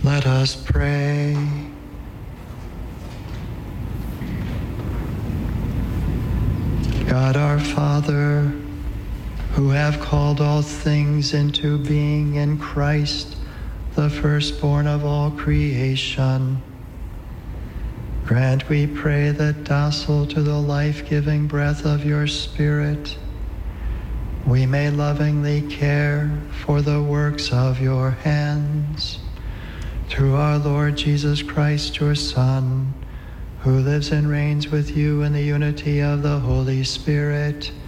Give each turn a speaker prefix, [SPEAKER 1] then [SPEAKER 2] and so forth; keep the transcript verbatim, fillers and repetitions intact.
[SPEAKER 1] Let us pray. God our Father, who have called all things into being in Christ, the firstborn of all creation, grant, we pray, that docile to the life-giving breath of your Spirit, we may lovingly care for the works of your hands. Through our Lord Jesus Christ, your Son, who lives and reigns with you in the unity of the Holy Spirit,